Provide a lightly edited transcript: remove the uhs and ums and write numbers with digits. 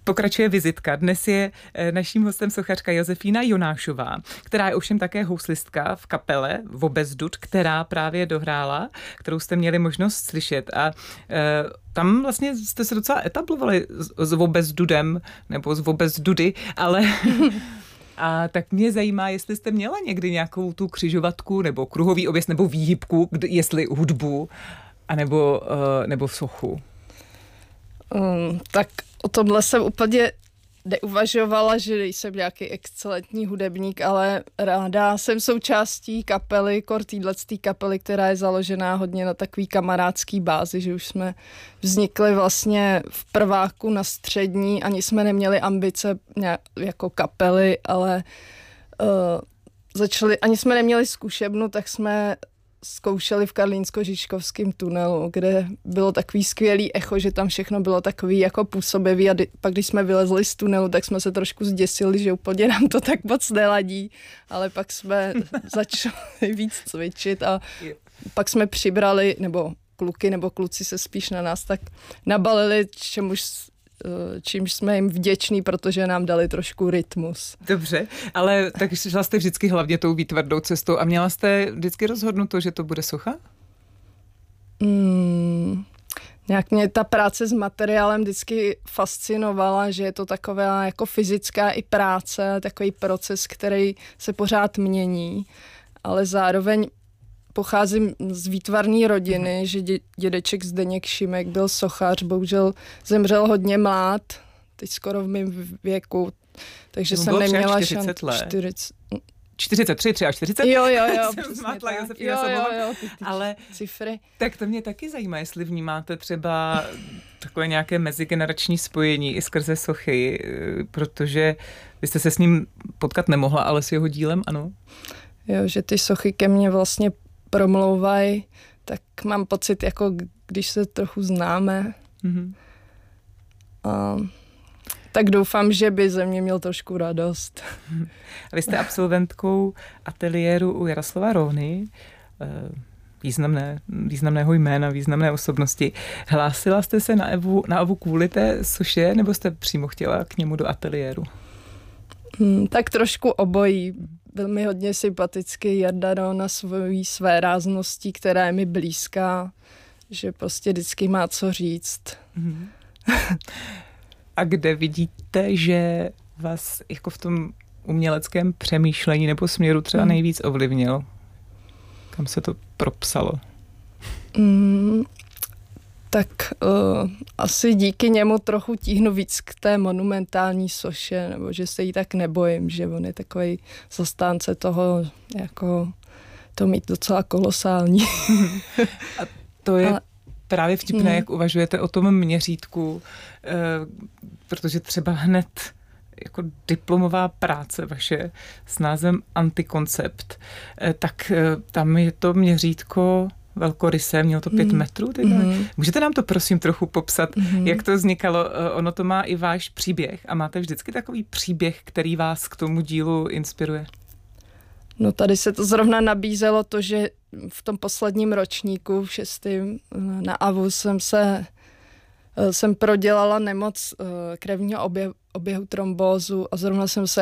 Pokračuje vizitka. Dnes je naším hostem sochařka Josefína Jonášová, která je ovšem také houslistka v kapele Vobezdud, která právě dohrála, kterou jste měli možnost slyšet. A tam vlastně jste se docela etablovali s Vobezdudem, nebo s Vobezdudy, ale... A tak mě zajímá, jestli jste měla někdy nějakou tu křižovatku, nebo kruhový objezd, nebo výhybku, jestli hudbu, anebo, nebo v sochu. Tak o tomhle jsem úplně neuvažovala, že jsem nějaký excelentní hudebník, ale ráda jsem součástí kapely, téhletý kapely, která je založená hodně na takový kamarádský bázi, že už jsme vznikli vlastně v prváku na střední, ani jsme neměli ambice jako kapely, ale ani jsme neměli zkušebnu, tak jsme zkoušeli v Karlínsko-Žižkovském tunelu, kde bylo takový skvělý echo, že tam všechno bylo takový jako působivý a pak když jsme vylezli z tunelu, tak jsme se trošku zděsili, že úplně nám to tak moc neladí, ale pak jsme začali víc cvičit a pak jsme přibrali, nebo kluci se spíš na nás tak nabalili, čímž jsme jim vděční, protože nám dali trošku rytmus. Dobře, ale tak šla jste vždycky hlavně tou výtvrdou cestou a měla jste vždycky rozhodnuto, že to bude socha? Nějak mě ta práce s materiálem vždycky fascinovala, že je to taková jako fyzická i práce, takový proces, který se pořád mění, ale zároveň pocházím z výtvarné rodiny, že dědeček Zdeněk Šimek byl sochař, bohužel zemřel hodně mlád, teď skoro v mém věku, takže jsem neměla 40 let. 43, 43? Jo. Jsem zmátla, Josefína, jo, ale cifry. Tak to mě taky zajímá, jestli vnímáte třeba takové nějaké mezigenerační spojení i skrze sochy, protože vy jste se s ním potkat nemohla, ale s jeho dílem ano? Jo, že ty sochy ke mně vlastně promlouvají, tak mám pocit, jako když se trochu známe. Mm-hmm. Tak doufám, že by ze mě měl trošku radost. Vy jste absolventkou ateliéru u Jaroslava Rohny, významného jména, významné osobnosti. Hlásila jste se na Evu kvůli té soše, nebo jste přímo chtěla k němu do ateliéru? Tak trošku obojí. Byl mi hodně sympatický Jarda Rohna svojí svérázností, která je mi blízká, že prostě vždycky má co říct. Mm. A kde vidíte, že vás jako v tom uměleckém přemýšlení nebo směru třeba nejvíc ovlivnil? Kam se to propsalo? Tak asi díky němu trochu tíhnu víc k té monumentální soše, nebo že se jí tak nebojím, že on je takový zastánce toho, jako to mít docela kolosální. A to je právě vtipné, jak uvažujete o tom měřítku, protože třeba hned jako diplomová práce vaše s názvem Antikoncept, tak tam je to měřítko velkorysé, mělo to 5 metrů. Můžete nám to prosím trochu popsat, jak to vznikalo? Ono to má i váš příběh a máte vždycky takový příběh, který vás k tomu dílu inspiruje? No tady se to zrovna nabízelo to, že v tom posledním ročníku, v 6. na AVU jsem prodělala nemoc krevního oběhu trombózu a zrovna jsem se